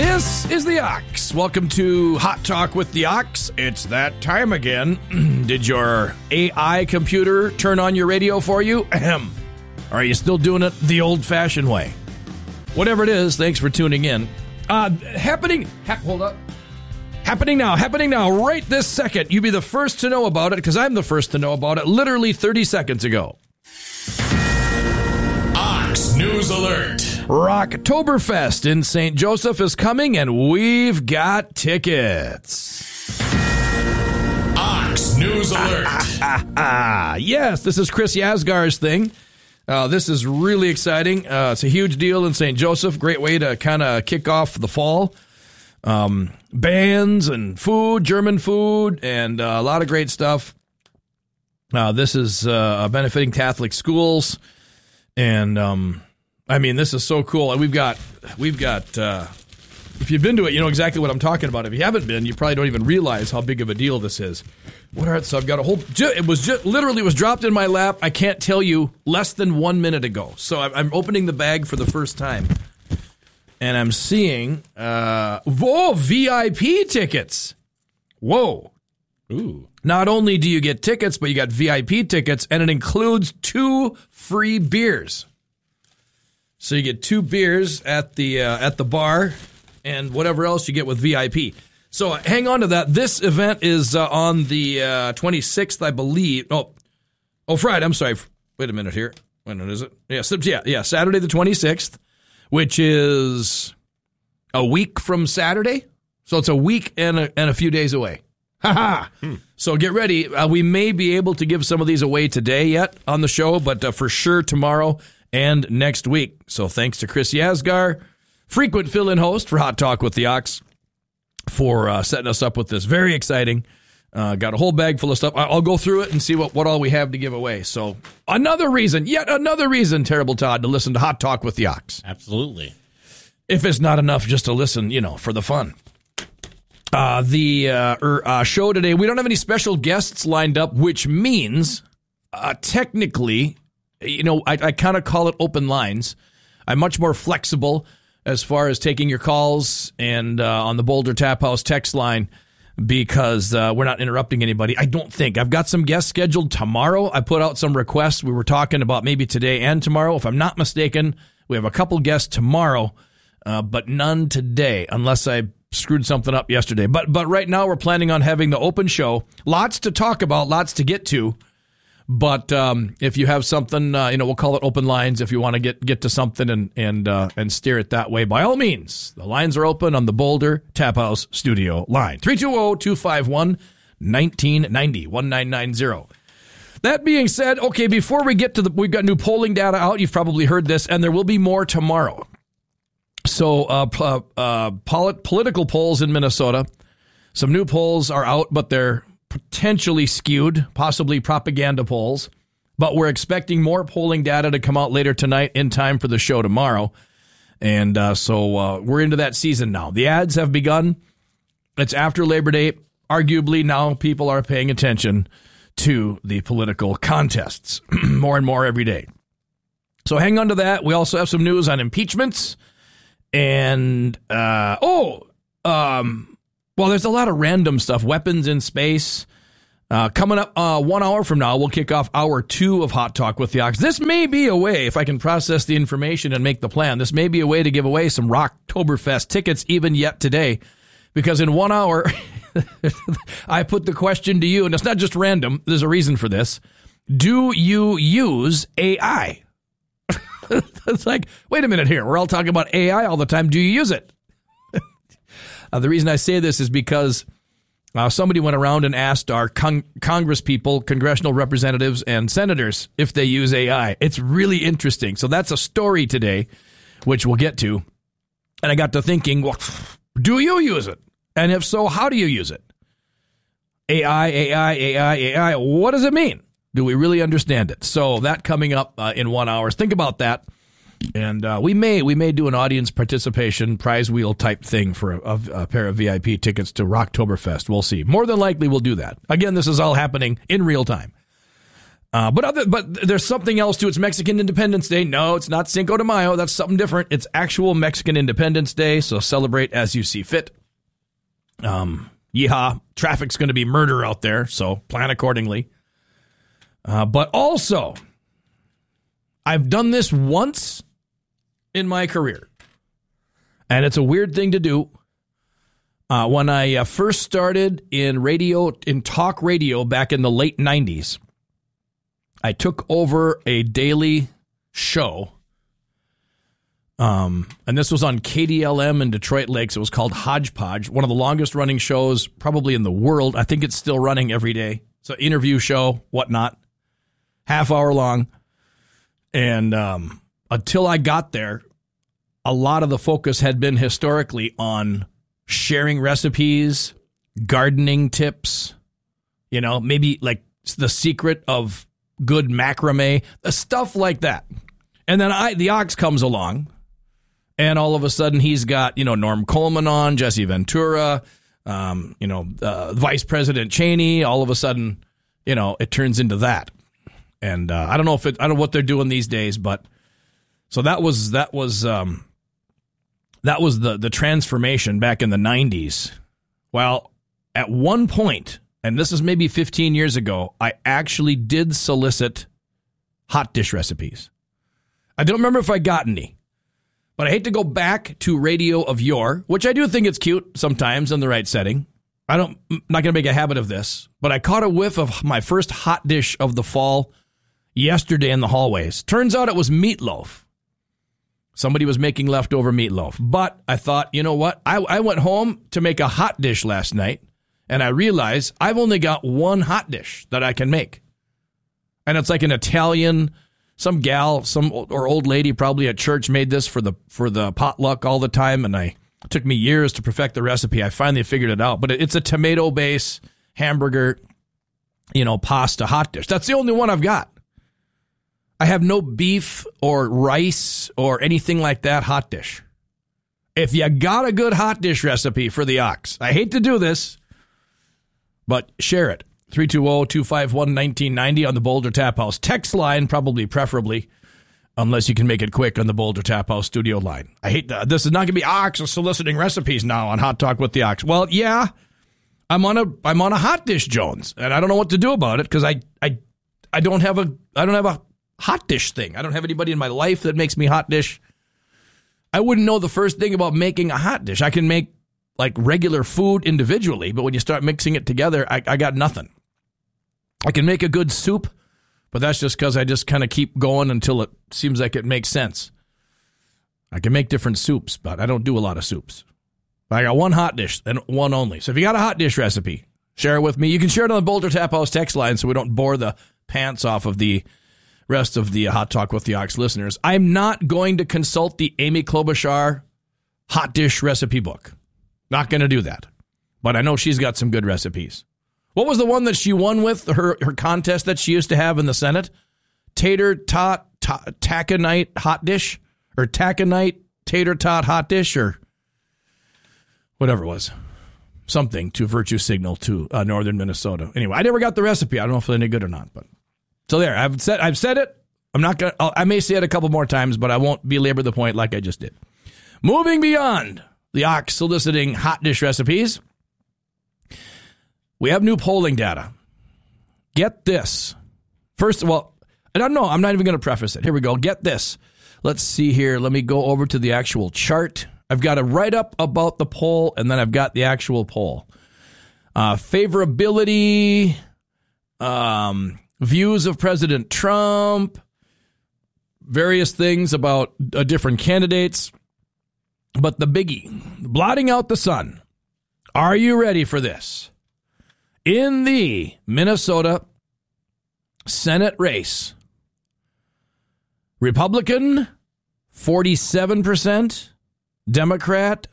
This is the Ox. Welcome to Hot Talk with the Ox. It's that time again. Did your AI computer turn on your radio for you? Ahem. Or are you still doing it the old-fashioned way? Whatever it is, thanks for tuning in. Happening now, right this second. You be the first to know about it, because I'm the first to know about it literally 30 seconds ago. Ox News Alert. Rocktoberfest in St. Joseph is coming, and we've got tickets. Ox News Alert. Yes, this is Chris Yasgar's thing. This is really exciting. It's a huge deal in St. Joseph. Great way to kind of kick off the fall. Bands and food, German food, and a lot of great stuff. This is benefiting Catholic schools, and I mean, this is so cool. And we've got. If you've been to it, you know exactly what I'm talking about. If you haven't been, you probably don't even realize how big of a deal this is. So I've got a whole. It was literally dropped in my lap. I can't tell you less than 1 minute ago. So I'm opening the bag for the first time, and I'm seeing VIP tickets. Whoa. Ooh. Not only do you get tickets, but you got VIP tickets, and it includes 2 free beers. So you get 2 beers at the bar, and whatever else you get with VIP. So hang on to that. This event is on the 26th, I believe. Oh, Friday. I'm sorry. Wait a minute here. When is it? Yeah, Saturday the 26th, which is a week from Saturday. So it's a week and a few days away. Ha-ha! So get ready. We may be able to give some of these away today yet on the show, but for sure tomorrow and next week. So thanks to Chris Yasgar, frequent fill-in host for Hot Talk with the Ox, for setting us up with this. Very exciting. Got a whole bag full of stuff. I'll go through it and see what all we have to give away. So yet another reason, Terrible Todd, to listen to Hot Talk with the Ox. Absolutely. If it's not enough just to listen, for the fun. The show today, we don't have any special guests lined up, which means technically, I kind of call it open lines. I'm much more flexible as far as taking your calls and on the Boulder Tap House text line, because we're not interrupting anybody. I don't think. I've got some guests scheduled tomorrow. I put out some requests. We were talking about maybe today and tomorrow. If I'm not mistaken, we have a couple guests tomorrow, but none today, unless I screwed something up yesterday. But right now we're planning on having the open show. Lots to talk about, lots to get to. But if you have something, we'll call it open lines. If you want to get to something and steer it that way, by all means, the lines are open on the Boulder Tap House studio line. 320-251-1990, 1990. That being said, okay, before we get to we've got new polling data out. You've probably heard this, and there will be more tomorrow. So political polls in Minnesota, some new polls are out, but they're potentially skewed, possibly propaganda polls. But we're expecting more polling data to come out later tonight in time for the show tomorrow. And so we're into that season now. The ads have begun. It's after Labor Day. Arguably now people are paying attention to the political contests more and more every day. So hang on to that. We also have some news on impeachments. And, well, there's a lot of random stuff. Weapons in space. Coming up 1 hour from now, we'll kick off hour 2 of Hot Talk with the Ox. This may be a way, if I can process the information and make the plan, this may be a way to give away some Rocktoberfest tickets even yet today. Because in 1 hour, I put the question to you, and it's not just random. There's a reason for this. Do you use AI? It's like, wait a minute here. We're all talking about AI all the time. Do you use it? The reason I say this is because somebody went around and asked our Congress people, congressional representatives, and senators if they use AI. It's really interesting. So that's a story today, which we'll get to. And I got to thinking, well, do you use it? And if so, how do you use it? AI. What does it mean? Do we really understand it? So that coming up in 1 hour. Think about that. And we may do an audience participation prize wheel type thing for a pair of VIP tickets to Rocktoberfest. We'll see. More than likely, we'll do that. Again, this is all happening in real time. But there's something else to it. It's Mexican Independence Day. No, it's not Cinco de Mayo. That's something different. It's actual Mexican Independence Day. So celebrate as you see fit. Yeehaw. Traffic's going to be murder out there. So plan accordingly. But also, I've done this once in my career. And it's a weird thing to do. When I first started in talk radio back in the late 90s, I took over a daily show. And this was on KDLM in Detroit Lakes. It was called Hodgepodge, one of the longest running shows probably in the world. I think it's still running every day. It's an interview show, whatnot, half hour long. And until I got there, a lot of the focus had been historically on sharing recipes, gardening tips, maybe like the secret of good macrame, stuff like that. And then the Ox comes along, and all of a sudden he's got, Norm Coleman on, Jesse Ventura, Vice President Cheney. All of a sudden, it turns into that. And I don't know what they're doing these days, but so that was the transformation back in the 90s. Well, at one point, and this is maybe 15 years ago, I actually did solicit hot dish recipes. I don't remember if I got any, but I hate to go back to radio of yore, which I do think it's cute sometimes in the right setting. I'm not going to make a habit of this, but I caught a whiff of my first hot dish of the fall yesterday in the hallways. Turns out it was meatloaf. Somebody was making leftover meatloaf. But I thought, you know what? I went home to make a hot dish last night, and I realized I've only got one hot dish that I can make. And it's like an Italian, some gal, or old lady probably at church made this for the potluck all the time, and it took me years to perfect the recipe. I finally figured it out. But it's a tomato base hamburger, pasta hot dish. That's the only one I've got. I have no beef or rice or anything like that hot dish. If you got a good hot dish recipe for the Ox, I hate to do this, but share it. 320-251-1990 on the Boulder Tap House text line, preferably, unless you can make it quick on the Boulder Tap House studio line. I hate that. This is not going to be Ox soliciting recipes now on Hot Talk with the Ox. Well, yeah, I'm on a hot dish Jones, and I don't know what to do about it because I don't have a hot dish thing. I don't have anybody in my life that makes me hot dish. I wouldn't know the first thing about making a hot dish. I can make like regular food individually, but when you start mixing it together, I got nothing. I can make a good soup, but that's just because I just kind of keep going until it seems like it makes sense. I can make different soups, but I don't do a lot of soups. I got one hot dish and one only. So if you got a hot dish recipe, share it with me. You can share it on the Boulder Tap House text line so we don't bore the pants off of the rest of the Hot Talk with the Ox listeners. I'm not going to consult the Amy Klobuchar hot dish recipe book. Not going to do that. But I know she's got some good recipes. What was the one that she won with, her contest that she used to have in the Senate? Tater tot taconite hot dish? Or taconite tater tot hot dish? Or whatever it was. Something to virtue signal to northern Minnesota. Anyway, I never got the recipe. I don't know if it's any good or not, but so there, I've said it. I'm not gonna. I may say it a couple more times, but I won't belabor the point like I just did. Moving beyond the Ox soliciting hot dish recipes, we have new polling data. Get this. First of all, I don't know. I'm not even going to preface it. Here we go. Get this. Let's see here. Let me go over to the actual chart. I've got a write-up about the poll, and then I've got the actual poll. Favorability. Views of President Trump, various things about different candidates. But the biggie, blotting out the sun. Are you ready for this? In the Minnesota Senate race, Republican, 47%, Democrat,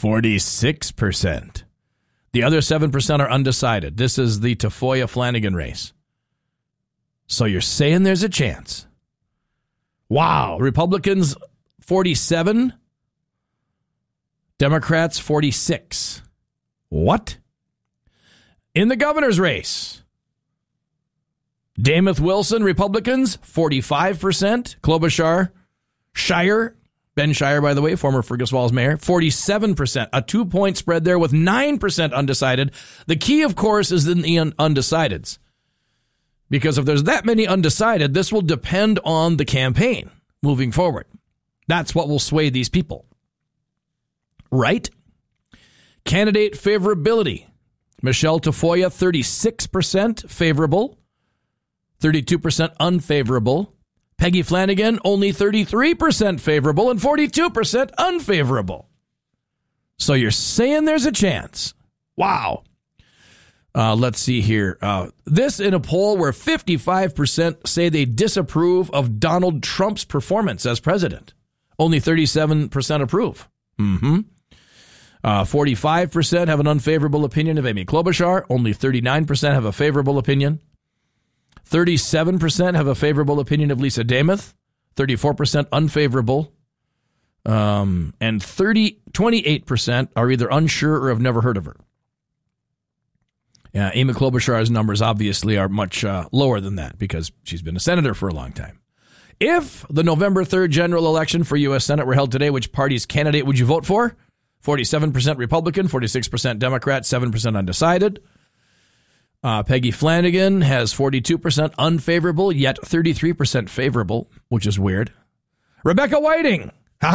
46%. The other 7% are undecided. This is the Tafoya Flanagan race. So you're saying there's a chance. Wow. Republicans, 47. Democrats, 46. What? In the governor's race, Damith Wilson, Republicans, 45%. Klobuchar, Ben Shire, by the way, former Fergus Falls mayor, 47%. A 2-point spread there with 9% undecided. The key, of course, is in the undecideds. Because if there's that many undecided, this will depend on the campaign moving forward. That's what will sway these people. Right? Candidate favorability. Michelle Tafoya, 36% favorable, 32% unfavorable. Peggy Flanagan, only 33% favorable and 42% unfavorable. So you're saying there's a chance. Wow. Let's see here. This in a poll where 55% say they disapprove of Donald Trump's performance as president. Only 37% approve. 45% have an unfavorable opinion of Amy Klobuchar. Only 39% have a favorable opinion. 37% have a favorable opinion of Lisa Damith. 34% unfavorable. And 28% are either unsure or have never heard of her. Amy Klobuchar's numbers obviously are much lower than that because she's been a senator for a long time. If the November 3rd general election for U.S. Senate were held today, which party's candidate would you vote for? 47% Republican, 46% Democrat, 7% undecided. Peggy Flanagan has 42% unfavorable, yet 33% favorable, which is weird. Rebecca Whiting,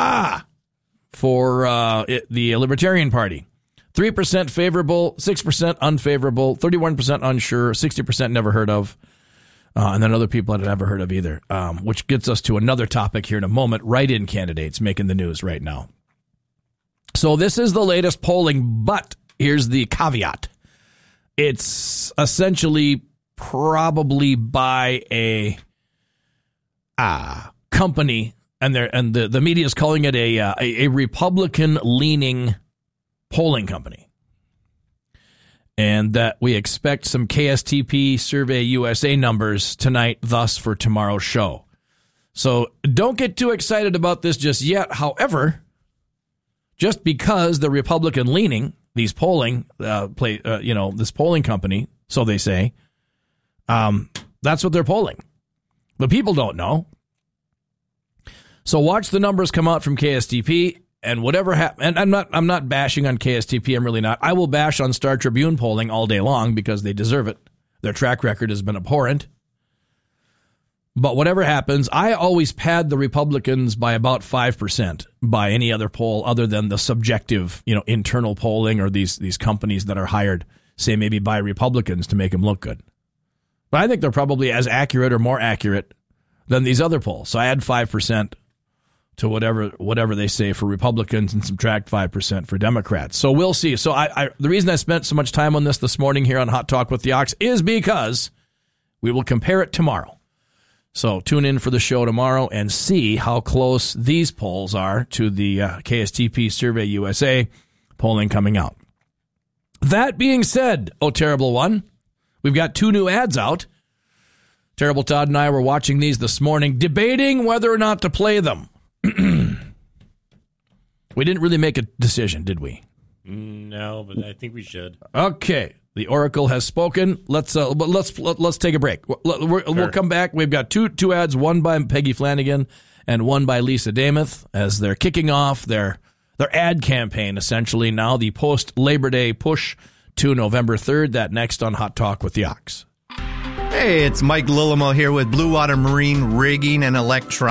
for the Libertarian Party. 3% favorable, 6% unfavorable, 31% unsure, 60% never heard of, and then other people I've never heard of either, which gets us to another topic here in a moment, write-in candidates making the news right now. So this is the latest polling, but here's the caveat. It's essentially probably by a company, and the media is calling it a Republican-leaning polling company. And that we expect some KSTP Survey USA numbers tonight, thus for tomorrow's show. So don't get too excited about this just yet. However, just because the Republican leaning, these polling this polling company, so they say, that's what they're polling. The people don't know. So watch the numbers come out from KSTP, and whatever happens. And I'm not bashing on KSTP. I'm really not. I will bash on Star Tribune polling all day long because they deserve it. Their track record has been abhorrent. But whatever happens, I always pad the Republicans by about 5% by any other poll other than the subjective, internal polling or these companies that are hired, say maybe by Republicans to make them look good. But I think they're probably as accurate or more accurate than these other polls. So I add 5% to whatever they say for Republicans and subtract 5% for Democrats. So we'll see. So the reason I spent so much time on this morning here on Hot Talk with the Ox is because we will compare it tomorrow. So tune in for the show tomorrow and see how close these polls are to the KSTP Survey USA polling coming out. That being said, oh, terrible one, we've got 2 new ads out. Terrible Todd and I were watching these this morning, debating whether or not to play them. We didn't really make a decision, did we? No, but I think we should. Okay. The Oracle has spoken. Let's take a break. We'll come back. We've got two ads, one by Peggy Flanagan and one by Lisa Damith, as they're kicking off their ad campaign, essentially now, the post-Labor Day push to November 3rd. That next on Hot Talk with the Ox. Hey, it's Mike Lillimo here with Blue Water Marine Rigging and Electronics.